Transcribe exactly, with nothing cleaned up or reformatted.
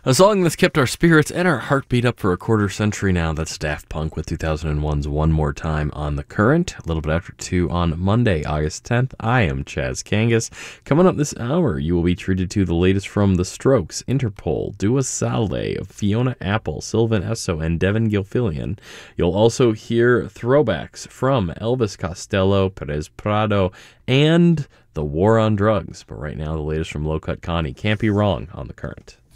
A song that's kept our spirits and our heartbeat up for a quarter century now. That's Daft Punk with two thousand one's One More Time on The Current. A little bit after two on Monday, August tenth. I am Chaz Kangas. Coming up this hour, you will be treated to the latest from The Strokes, Interpol, Dua Salde, Fiona Apple, Sylvan Esso, and Devin Gilfillian. You'll also hear throwbacks from Elvis Costello, Perez Prado, and the war on drugs. But right now, the latest from Low Cut Connie. Can't be wrong on The Current.